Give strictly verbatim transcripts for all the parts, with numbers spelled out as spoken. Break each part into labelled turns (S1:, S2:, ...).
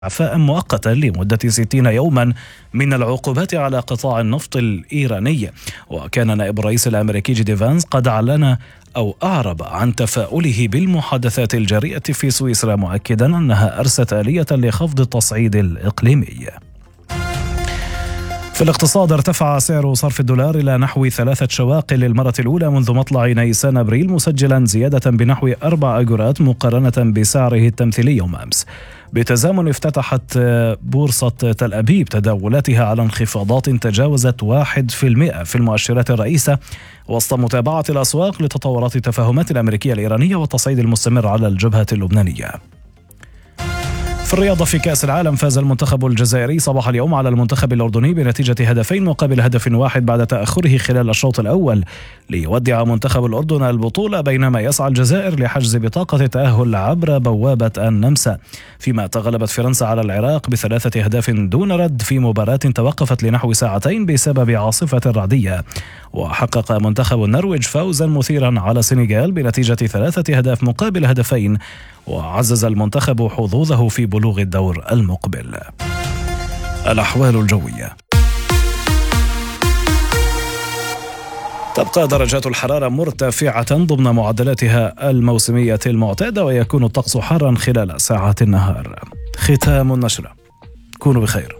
S1: إعفاء مؤقتا لمدة ستين يوما من العقوبات على قطاع النفط الإيراني. وكان نائب الرئيس الأمريكي جي دي فانس قد أعلن أو أعرب عن تفاؤله بالمحادثات الجارية في سويسرا، مؤكدا أنها أرست آلية لخفض التصعيد الإقليمي. في الاقتصاد، ارتفع سعر صرف الدولار إلى نحو ثلاثة شواق للمرة الأولى منذ مطلع نيسان أبريل، مسجلا زيادة بنحو أربع أجورات مقارنة بسعره التمثيلي يوم أمس. بتزامن افتتحت بورصة تل أبيب تداولاتها على انخفاضات تجاوزت واحد بالمئة في المؤشرات الرئيسة، وسط متابعة الأسواق لتطورات التفاهمات الأمريكية الإيرانية والتصعيد المستمر على الجبهة اللبنانية. في الرياضة، في كأس العالم، فاز المنتخب الجزائري صباح اليوم على المنتخب الأردني بنتيجة هدفين مقابل هدف واحد بعد تأخره خلال الشوط الأول، ليودع منتخب الأردن البطولة، بينما يسعى الجزائر لحجز بطاقة التأهل عبر بوابة النمسا. فيما تغلبت فرنسا على العراق بثلاثة أهداف دون رد في مباراة توقفت لنحو ساعتين بسبب عاصفة رعدية. وحقق منتخب النرويج فوزا مثيرا على السنغال بنتيجة ثلاثة أهداف مقابل هدفين، وعزز المنتخب حظوظه في بلوغ الدور المقبل. الأحوال الجوية. تبقى درجات الحرارة مرتفعة ضمن معدلاتها الموسمية المعتادة، ويكون الطقس حارا خلال ساعات النهار. ختام النشرة. كونوا بخير.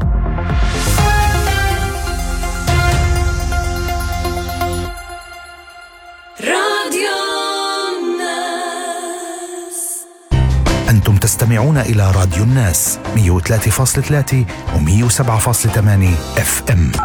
S2: أنتم تستمعون إلى راديو الناس مئة وثلاثة فاصلة ثلاثة و مئة وسبعة فاصلة ثمانية اف ام.